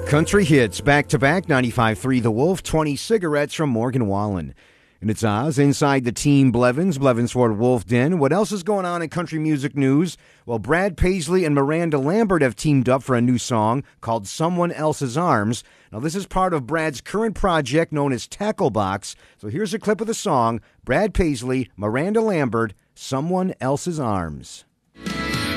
Country hits back-to-back, 95.3 The Wolf, 20 cigarettes from Morgan Wallen. And it's Oz inside the Team Blevins Ford Wolf Den. What else is going on in country music news? Well, Brad Paisley and Miranda Lambert have teamed up for a new song called Someone Else's Arms. Now, this is part of Brad's current project known as Tacklebox. So here's a clip of the song, Brad Paisley, Miranda Lambert, Someone Else's Arms.